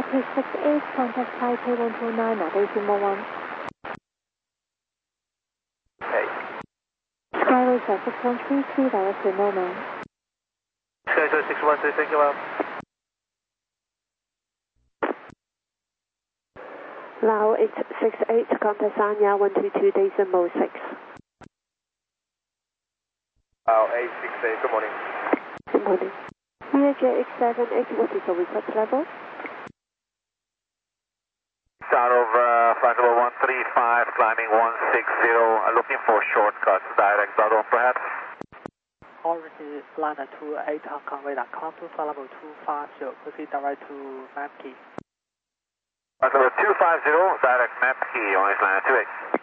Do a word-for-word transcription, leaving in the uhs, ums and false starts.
two six eight, contact Taipei one two nine, Navigation one one. Okay. Skyway six one three three, direct to Norman. Skyway six one three, thank you, ma'am. Lao eight six eight, contact Sanya one two two, decimal six. Lao eight six eight, good morning. Good morning. V H A X seven eight, what is the request level? Start of uh, flight level one three five, climbing one six zero, uh, looking for shortcuts, direct Zadon perhaps. Orange liner two eight on conway dot com to flight level two five zero, proceed direct to Mapkey. Flight level two five zero, direct Mapkey, orange liner two eight.